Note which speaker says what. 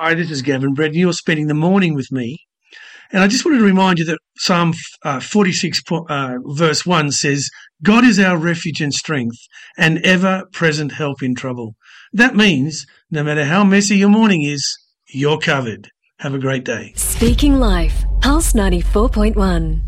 Speaker 1: Hi, this is Gavin Brett. You're spending the morning with me. And I just wanted to remind you that Psalm 46 verse 1 says, God is our refuge and strength, an ever-present help in trouble. That means no matter how messy your morning is, you're covered. Have a great day.
Speaker 2: Speaking Life, Pulse 94.1.